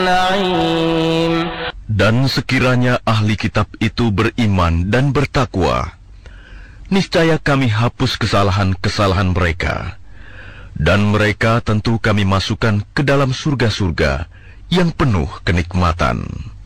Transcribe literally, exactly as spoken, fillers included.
النعيم. Dan sekiranya ahli kitab itu beriman dan bertakwa, niscaya kami hapus kesalahan-kesalahan mereka, dan mereka tentu kami masukkan ke dalam surga-surga yang penuh kenikmatan.